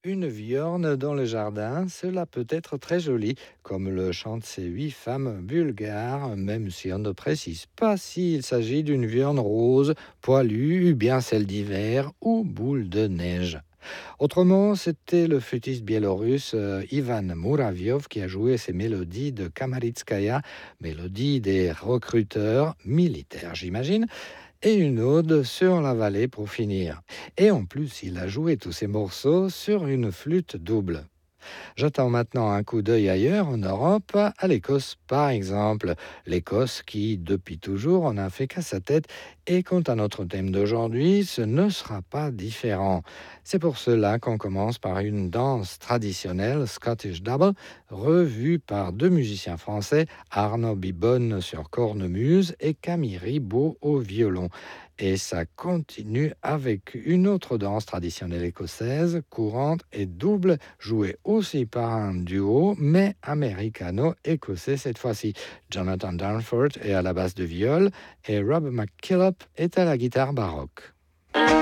Une viorne dans le jardin, cela peut être très joli, comme le chantent ces 8 femmes bulgares, même si on ne précise pas s'il s'agit d'une viorne rose, poilue, bien celle d'hiver ou boule de neige. Autrement, c'était le flûtiste biélorusse Ivan Muraviov qui a joué ces mélodies de Kamaritskaya, mélodies des recruteurs militaires, j'imagine, et une ode sur la vallée pour finir. Et en plus, il a joué tous ces morceaux sur une flûte double. J'attends maintenant un coup d'œil ailleurs, en Europe, à l'Écosse par exemple. L'Écosse qui, depuis toujours, n'a fait qu'à sa tête. Et quant à notre thème d'aujourd'hui, ce ne sera pas différent. C'est pour cela qu'on commence par une danse traditionnelle, Scottish Double, revue par deux musiciens français, Arnaud Bibonne sur cornemuse et Camille Ribaud au violon. Et ça continue avec une autre danse traditionnelle écossaise, courante et double, jouée aussi par un duo, mais américano-écossais cette fois-ci. Jonathan Danforth est à la basse de viol et Rob McKillop est à la guitare baroque.